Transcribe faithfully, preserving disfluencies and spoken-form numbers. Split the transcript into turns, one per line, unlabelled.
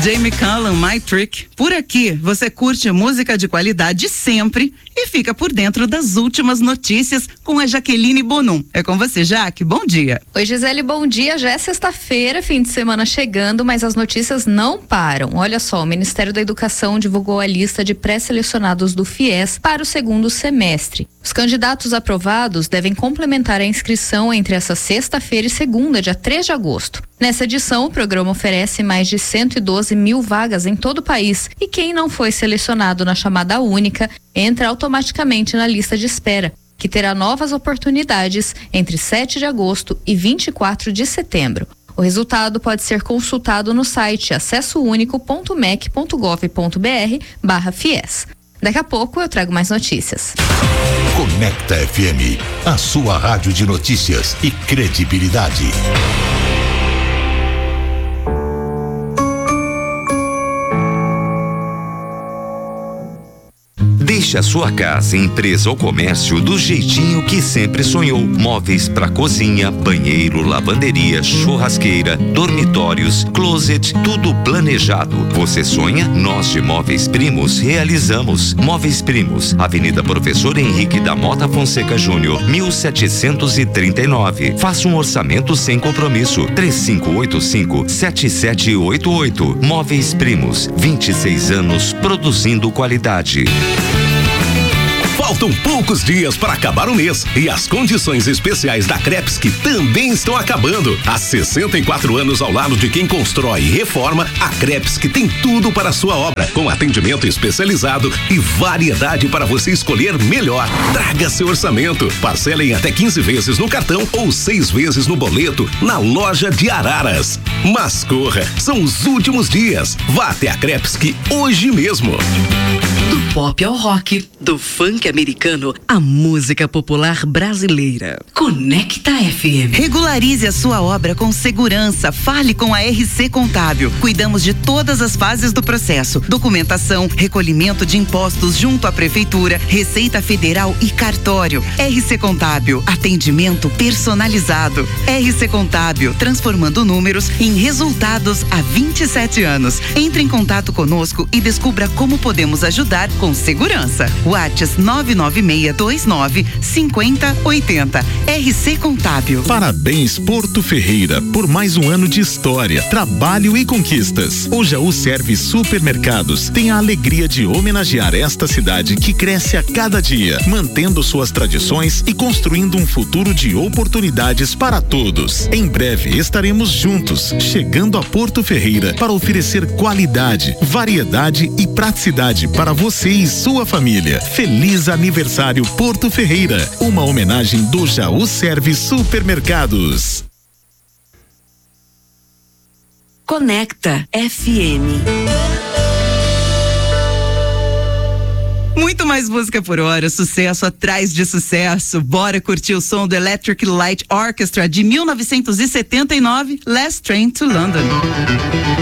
Jamie Cullum, My Trick. Por aqui, você curte música de qualidade sempre e fica por dentro das últimas notícias com a Jaqueline Bonum. É com você, Jaque. Bom dia.
Oi, Gisele, bom dia. Já é sexta-feira, fim de semana chegando, mas as notícias não param. Olha só, o Ministério da Educação divulgou a lista de pré-selecionados do FIES para o segundo semestre. Os candidatos aprovados devem complementar a inscrição entre essa sexta-feira e segunda, dia três de agosto. Nessa edição, o programa oferece mais de cento e doze mil vagas em todo o país e quem não foi selecionado na chamada única entra automaticamente na lista de espera, que terá novas oportunidades entre sete de agosto e vinte e quatro de setembro. O resultado pode ser consultado no site acessounico ponto mec ponto gov ponto br barra FIES. Daqui a pouco eu trago mais notícias.
Conecta F M, a sua rádio de notícias e credibilidade.
Deixe a sua casa, empresa ou comércio do jeitinho que sempre sonhou. Móveis para cozinha, banheiro, lavanderia, churrasqueira, dormitórios, closet, tudo planejado. Você sonha? Nós de Móveis Primos realizamos. Móveis Primos, Avenida Professor Henrique da Mota Fonseca Júnior, mil setecentos e trinta e nove. Faça um orçamento sem compromisso. três cinco oito cinco, sete sete oito oito. Móveis Primos, vinte e seis anos produzindo qualidade.
Faltam poucos dias para acabar o mês e as condições especiais da Crepesky também estão acabando. Há sessenta e quatro anos ao lado de quem constrói e reforma, a Crepesky tem tudo para a sua obra, com atendimento especializado e variedade para você escolher melhor. Traga seu orçamento, parcela em até quinze vezes no cartão ou seis vezes no boleto na loja de Araras. Mas corra, são os últimos dias. Vá até a Crepesky hoje mesmo.
Do pop ao rock, do funk americano à música popular brasileira. Conecta F M.
Regularize a sua obra com segurança. Fale com a R C Contábil. Cuidamos de todas as fases do processo: documentação, recolhimento de impostos junto à prefeitura, Receita Federal e cartório. R C Contábil, atendimento personalizado. R C Contábil, transformando números em resultados há vinte e sete anos. Entre em contato conosco e descubra como podemos ajudar com segurança. WhatsApp nove nove seis dois nove cinco zero oito zero. R C Contábil.
Parabéns, Porto Ferreira, por mais um ano de história, trabalho e conquistas. O Jaú Serve Supermercados tem a alegria de homenagear esta cidade que cresce a cada dia, mantendo suas tradições e construindo um futuro de oportunidades para todos. Em breve estaremos juntos, chegando a Porto Ferreira para oferecer qualidade, variedade e praticidade para você e sua família. Feliz aniversário, Porto Ferreira, uma homenagem do Jaú Serve Supermercados.
Conecta F M.
Muito mais música por hora, sucesso atrás de sucesso. Bora curtir o som do Electric Light Orchestra de mil novecentos e setenta e nove, Last Train to London.